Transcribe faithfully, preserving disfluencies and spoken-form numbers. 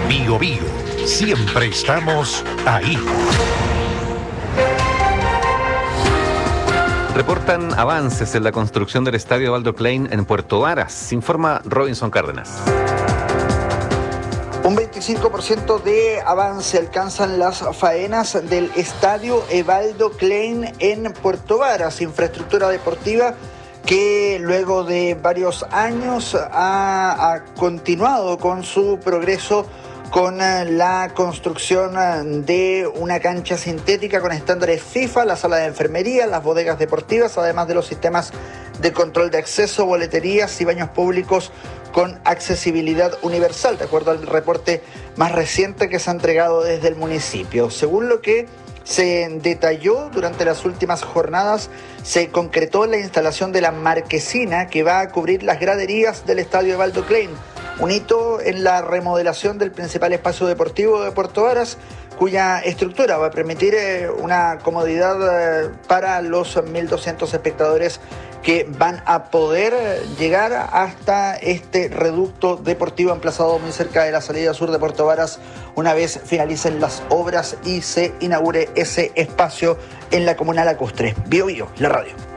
Bío Bío, siempre estamos ahí. Reportan avances en la construcción del estadio Evaldo Klein en Puerto Varas, informa Robinson Cárdenas. Un veinticinco por ciento de avance alcanzan las faenas del estadio Evaldo Klein en Puerto Varas, infraestructura deportiva que luego de varios años ha, ha continuado con su progreso con la construcción de una cancha sintética con estándares FIFA, la sala de enfermería, las bodegas deportivas, además de los sistemas de control de acceso, boleterías y baños públicos con accesibilidad universal, de acuerdo al reporte más reciente que se ha entregado desde el municipio. Según lo que se detalló durante las últimas jornadas, se concretó la instalación de la marquesina que va a cubrir las graderías del estadio Evaldo Klein, un hito en la remodelación del principal espacio deportivo de Puerto Varas, cuya estructura va a permitir eh, una comodidad eh, para los mil doscientos espectadores que van a poder llegar hasta este reducto deportivo emplazado muy cerca de la salida sur de Puerto Varas una vez finalicen las obras y se inaugure ese espacio en la comuna lacustre. Bío Bío, la radio.